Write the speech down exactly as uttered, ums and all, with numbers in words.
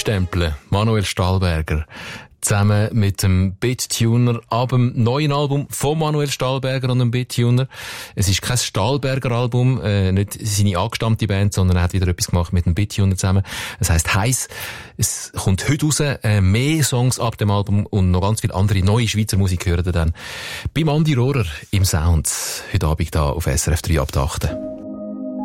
einstempeln. Manuel Stahlberger. Zusammen mit dem Beat-Tuner ab dem neuen Album von Manuel Stahlberger und dem Beat-Tuner. Es ist kein Stahlberger-Album, äh, nicht seine angestammte Band, sondern er hat wieder etwas gemacht mit dem Beat-Tuner zusammen. Es heisst «Heiss». Es kommt heute raus, äh, mehr Songs ab dem Album und noch ganz viele andere neue Schweizer Musik hören dann beim Andi Rohrer im Sound. Heute Abend da auf S R F drei ab acht.